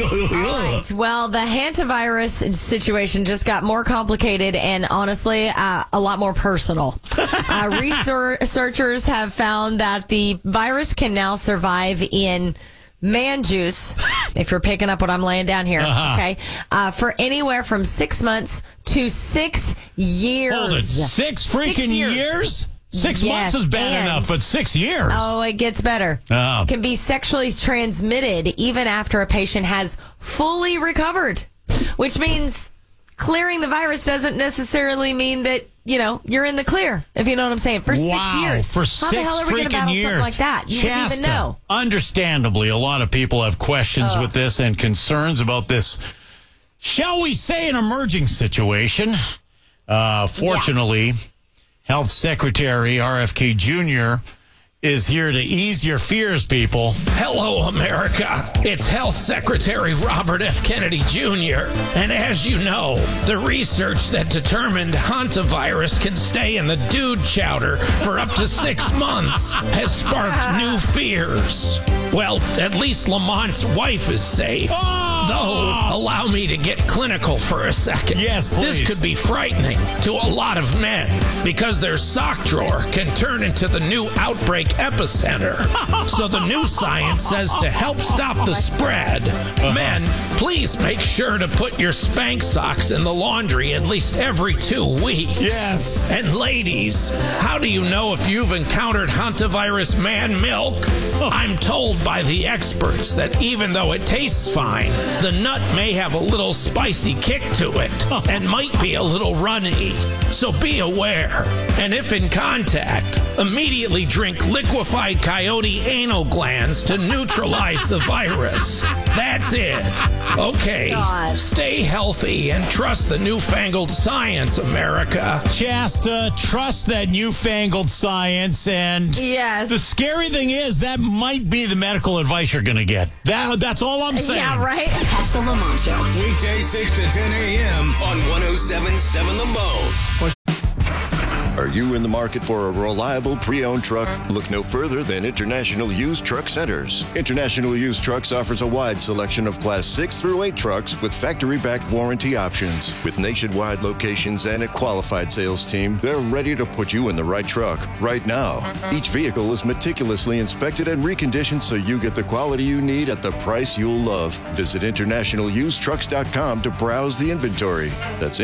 right. Well, the hantavirus situation just got more complicated and honestly, a lot more personal. Researchers have found that the virus can now survive in man juice, if you're picking up what I'm laying down here, okay, for anywhere from 6 months to 6 years. Hold it, 6 freaking years? 6 months is bad enough, but 6 years? Oh, it gets better. Oh. It can be sexually transmitted even after a patient has fully recovered, which means clearing the virus doesn't necessarily mean that, you know, you're in the clear, if you know what I'm saying. For 6 years. For 6 How the hell are we going to battle something like that? You wouldn't even know. Understandably, a lot of people have questions with this and concerns about this, shall we say, an emerging situation. Fortunately, Health Secretary RFK Jr. is here to ease your fears, people. Hello, America. It's Health Secretary Robert F. Kennedy Jr. And as you know, the research that determined hantavirus can stay in the dude chowder for up to 6 months has sparked new fears. Well, at least Lamont's wife is safe. Though, allow me to get clinical for a second. Yes, please. This could be frightening to a lot of men because their sock drawer can turn into the new outbreak epicenter. So the new science says to help stop the spread, men, please make sure to put your Spanx socks in the laundry at least every 2 weeks. Yes. And ladies, how do you know if you've encountered hantavirus man milk? I'm told by the experts that even though it tastes fine, the nut may have a little spicy kick to it and might be a little runny. So be aware. And if in contact, immediately drink liquefied coyote anal glands to neutralize the virus. That's it. Okay, stay healthy and trust the newfangled science, America. Shasta, trust that newfangled science, and the scary thing is that might be the medical advice you're going to get. That's all I'm saying. Yeah, right? Catch the Lamont Show. Weekday 6 to 10 a.m. on 107.7 The Bone. Are you in the market for a reliable pre-owned truck? Look no further than International Used Truck Centers. International Used Trucks offers a wide selection of Class 6 through 8 trucks with factory-backed warranty options. With nationwide locations and a qualified sales team, they're ready to put you in the right truck right now. Each vehicle is meticulously inspected and reconditioned so you get the quality you need at the price you'll love. Visit InternationalUsedTrucks.com to browse the inventory. That's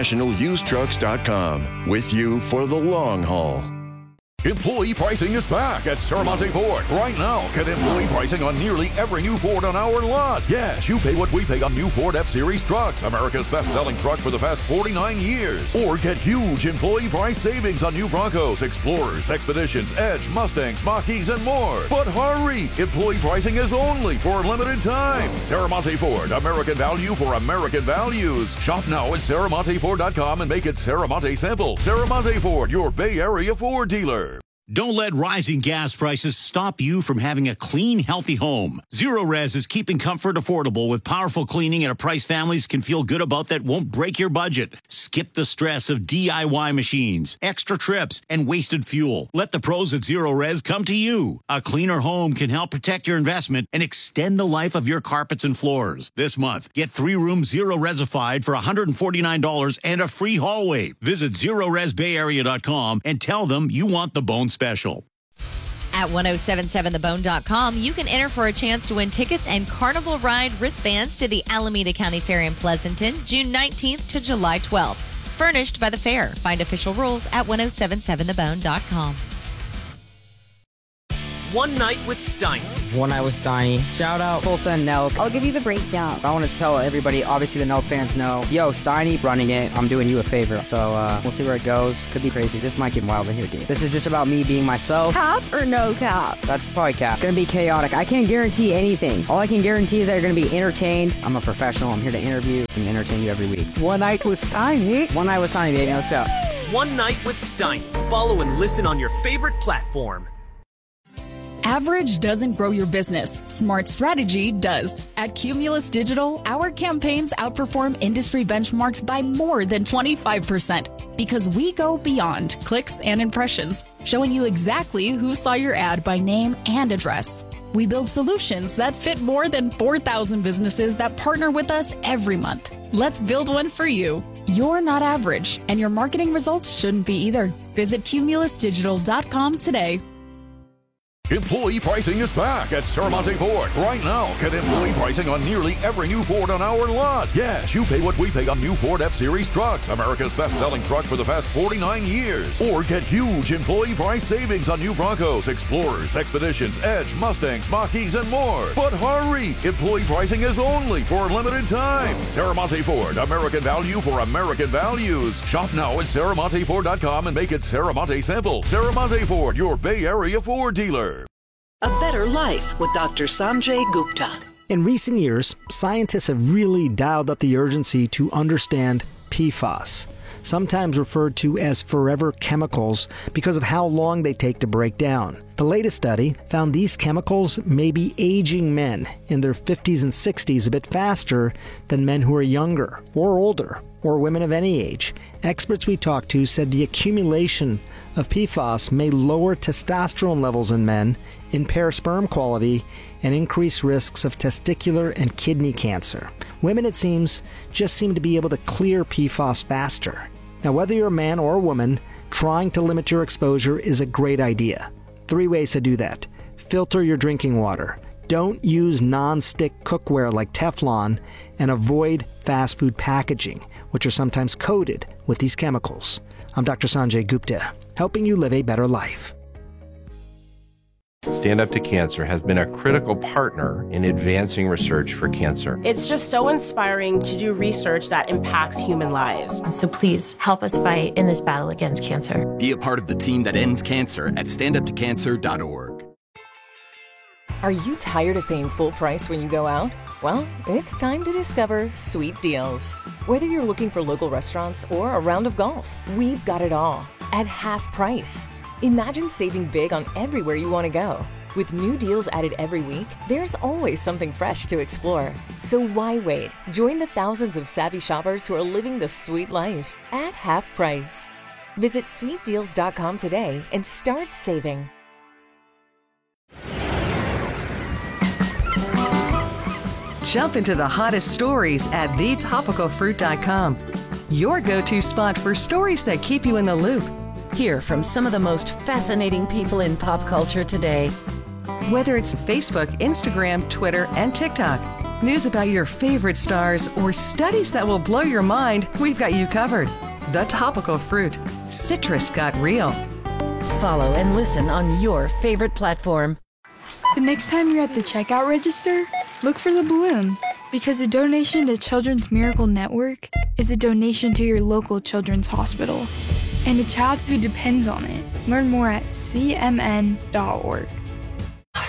InternationalUsedTrucks.com. With you for the long haul. Employee pricing is back at Serramonte Ford. Right now, get employee pricing on nearly every new Ford on our lot. Yes, you pay what we pay on new Ford F-Series trucks, America's best-selling truck for the past 49 years. Or get huge employee price savings on new Broncos, Explorers, Expeditions, Edge, Mustangs, Mach-E's, and more. But hurry! Employee pricing is only for a limited time. Serramonte Ford, American value for American values. Shop now at SerramonteFord.com and make it Serramonte simple. Serramonte Ford, your Bay Area Ford dealer. Don't let rising gas prices stop you from having a clean, healthy home. Zero Res is keeping comfort affordable with powerful cleaning at a price families can feel good about that won't break your budget. Skip the stress of DIY machines, extra trips, and wasted fuel. Let the pros at Zero Res come to you. A cleaner home can help protect your investment and extend the life of your carpets and floors. This month, get 3 rooms Zero Resified for $149 and a free hallway. Visit ZeroResBayArea.com and tell them you want the Bone Special. At 1077thebone.com, you can enter for a chance to win tickets and Carnival Ride wristbands to the Alameda County Fair in Pleasanton, June 19th to July 12th. Furnished by the fair. Find official rules at 1077thebone.com. One Night with Steiny. One Night with Steiny. Shout out Tulsa and Nelk. I'll give you the breakdown. I want to tell everybody, obviously the Nelk fans know, yo, Steiny running it. I'm doing you a favor. So we'll see where it goes. Could be crazy. This might get wild in here, dude. This is just about me being myself. Cap or no cap? That's probably cap. It's going to be chaotic. I can't guarantee anything. All I can guarantee is that you're going to be entertained. I'm a professional. I'm here to interview and entertain you every week. One Night with Steiny. One Night with Steiny, baby. Let's go. One Night with Steiny. Follow and listen on your favorite platform. Average doesn't grow your business. Smart strategy does. At Cumulus Digital, our campaigns outperform industry benchmarks by more than 25% because we go beyond clicks and impressions, showing you exactly who saw your ad by name and address. We build solutions that fit more than 4,000 businesses that partner with us every month. Let's build one for you. You're not average, and your marketing results shouldn't be either. Visit cumulusdigital.com today. Employee pricing is back at Serramonte Ford. Right now, get employee pricing on nearly every new Ford on our lot. Yes, you pay what we pay on new Ford F-Series trucks, America's best-selling truck for the past 49 years. Or get huge employee price savings on new Broncos, Explorers, Expeditions, Edge, Mustangs, Mach-E's, and more. But hurry! Employee pricing is only for a limited time. Serramonte Ford, American value for American values. Shop now at SerramonteFord.com and make it Serramonte simple. Serramonte Ford, your Bay Area Ford dealer. A Better Life with Dr. Sanjay Gupta. In recent years, scientists have really dialed up the urgency to understand PFAS, sometimes referred to as forever chemicals because of how long they take to break down. The latest study found these chemicals may be aging men in their 50s and 60s a bit faster than men who are younger or older, or women of any age. Experts we talked to said the accumulation of PFAS may lower testosterone levels in men, impair sperm quality, and increase risks of testicular and kidney cancer. Women, it seems, just seem to be able to clear PFAS faster. Now, whether you're a man or a woman, trying to limit your exposure is a great idea. 3 ways to do that. Filter your drinking water. Don't use non-stick cookware like Teflon, and avoid fast food packaging, which are sometimes coated with these chemicals. I'm Dr. Sanjay Gupta, helping you live a better life. Stand Up to Cancer has been a critical partner in advancing research for cancer. It's just so inspiring to do research that impacts human lives. So please help us fight in this battle against cancer. Be a part of the team that ends cancer at standuptocancer.org. Are you tired of paying full price when you go out? Well, it's time to discover Sweet Deals. Whether you're looking for local restaurants or a round of golf, we've got it all at half price. Imagine saving big on everywhere you want to go. With new deals added every week, there's always something fresh to explore. So why wait? Join the thousands of savvy shoppers who are living the sweet life at half price. Visit sweetdeals.com today and start saving. Jump into the hottest stories at thetopicalfruit.com. Your go-to spot for stories that keep you in the loop. Hear from some of the most fascinating people in pop culture today. Whether it's Facebook, Instagram, Twitter, and TikTok, news about your favorite stars, or studies that will blow your mind, we've got you covered. The Topical Fruit. Citrus got real. Follow and listen on your favorite platform. The next time you're at the checkout register, look for the balloon, because a donation to Children's Miracle Network is a donation to your local children's hospital and a child who depends on it. Learn more at cmn.org.